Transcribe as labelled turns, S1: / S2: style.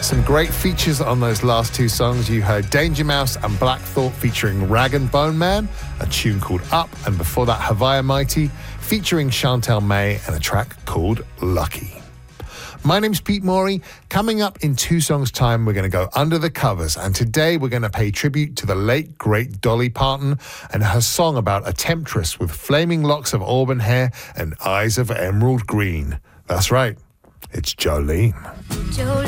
S1: Some great features on those last two songs. You heard Danger Mouse and Black Thought featuring Rag and Bone Man, a tune called Up, and before that Hawaii Mighty featuring Chantel May and a track called Lucky. My name's Pete Morey. Coming up in 2 songs' time, we're going to go under the covers, and today we're going to pay tribute to the late, great Dolly Parton and her song about a temptress with flaming locks of auburn hair and eyes of emerald green. That's right, it's Jolene.